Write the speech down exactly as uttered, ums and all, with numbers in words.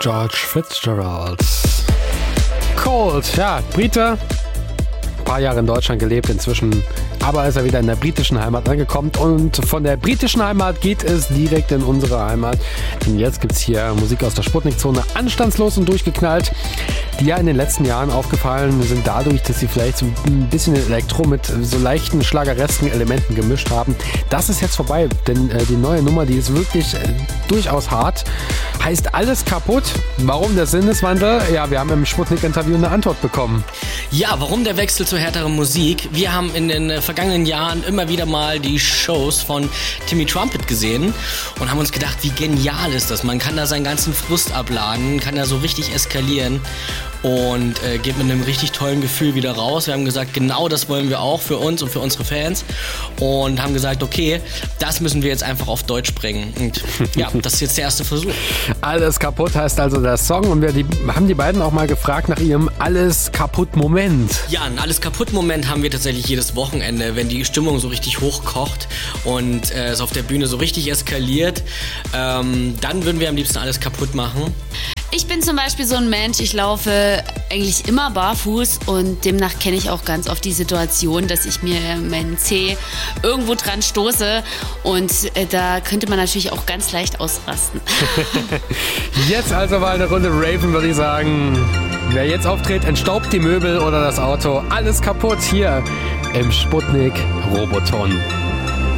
George Fitzgerald. Cold, ja, Brite. Ein paar Jahre in Deutschland gelebt, inzwischen aber ist er wieder in der britischen Heimat angekommen und von der britischen Heimat geht es direkt in unsere Heimat. Denn jetzt gibt es hier Musik aus der Sputnik-Zone, anstandslos und durchgeknallt, die ja in den letzten Jahren aufgefallen sind dadurch, dass sie vielleicht so ein bisschen Elektro mit so leichten schlageresken Elementen gemischt haben. Das ist jetzt vorbei, denn äh, die neue Nummer, die ist wirklich äh, durchaus hart, heißt Alles kaputt. Warum der Sinneswandel? Ja, wir haben im Sputnik-Interview eine Antwort bekommen. Ja, warum der Wechsel zu härterer Musik? Wir haben in den äh, vergangenen Jahren immer wieder mal die Shows von Timmy Trumpet gesehen und haben uns gedacht, wie genial ist das? Man kann da seinen ganzen Frust abladen, kann da so richtig eskalieren und äh, geht mit einem richtig tollen Gefühl wieder raus. Wir haben gesagt, genau das wollen wir auch für uns und für unsere Fans und haben gesagt, okay, das müssen wir jetzt einfach auf Deutsch bringen. Und ja, das ist jetzt der erste Versuch. Alles kaputt heißt also der Song und wir die, haben die beiden auch mal gefragt nach ihrem Alles kaputt Moment. Ja, ein Alles kaputt Moment haben wir tatsächlich jedes Wochenende, wenn die Stimmung so richtig hochkocht und äh, es auf der Bühne so richtig eskaliert. Ähm, dann würden wir am liebsten alles kaputt machen. Ich bin zum Beispiel so ein Mensch, ich laufe eigentlich immer barfuß und demnach kenne ich auch ganz oft die Situation, dass ich mir meinen Zeh irgendwo dran stoße und äh, da könnte man natürlich auch ganz leicht ausrasten. Jetzt also mal eine Runde Raven, würde ich sagen. Wer jetzt auftritt, entstaubt die Möbel oder das Auto. Alles kaputt hier im Sputnik Roboton.